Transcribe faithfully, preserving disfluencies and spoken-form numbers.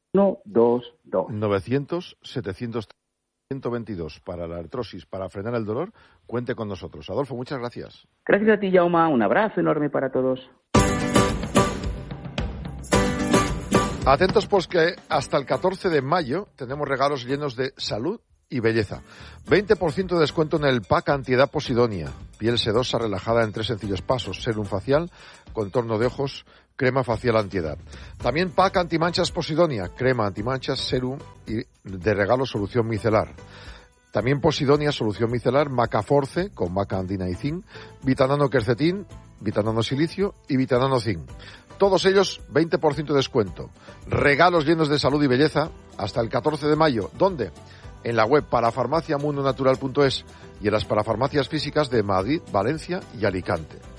uno dos dos. novecientos setecientos ciento veintidós. Para la artrosis, para frenar el dolor, cuente con nosotros. Adolfo, muchas gracias. Gracias a ti, Jaume. Un abrazo enorme para todos. Atentos, pues, que hasta el catorce de mayo tenemos regalos llenos de salud y belleza. veinte por ciento de descuento en el pack antiedad Posidonia. Piel sedosa relajada en tres sencillos pasos. Serum facial, contorno de ojos, crema facial antiedad. También pack antimanchas Posidonia. Crema antimanchas, serum y de regalo solución micelar. También Posidonia, solución micelar, Macaforce con maca andina y zinc, Vitanano quercetín, Vitanano silicio y Vitanano zinc. Todos ellos veinte por ciento de descuento. Regalos llenos de salud y belleza hasta el catorce de mayo. ¿Dónde? En la web parafarmacia mundo natural punto es y en las parafarmacias físicas de Madrid, Valencia y Alicante.